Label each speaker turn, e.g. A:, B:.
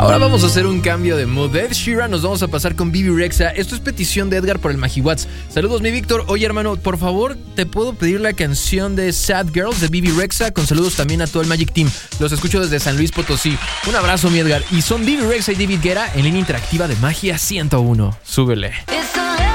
A: Ahora vamos a hacer un cambio de mood. Ed Sheeran, nos vamos a pasar con Bebe Rexha. Esto es petición de Edgar por el Magiwatts. Saludos, mi Víctor. Oye, hermano, por favor, ¿te puedo pedir la canción de Sad Girls de Bebe Rexha? Con saludos también a todo el Magic Team. Los escucho desde San Luis Potosí. Un abrazo, mi Edgar. Y son Bebe Rexha y David Guetta en línea interactiva de Magia 101. Súbele.